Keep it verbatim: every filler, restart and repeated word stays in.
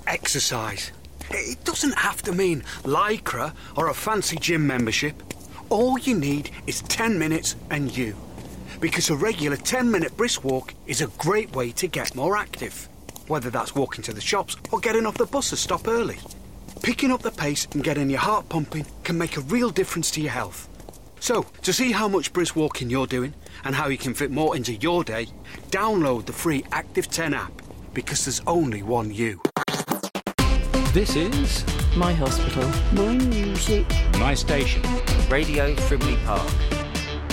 exercise. It doesn't have to mean Lycra or a fancy gym membership. All you need is ten minutes and you. Because a regular ten-minute brisk walk is a great way to get more active. Whether that's walking to the shops or getting off the bus a stop early. Picking up the pace and getting your heart pumping can make a real difference to your health. So, to see how much brisk walking you're doing and how you can fit more into your day, download the free Active ten app, because there's only one you. This is My hospital. My music. My station. Radio Frimley Park.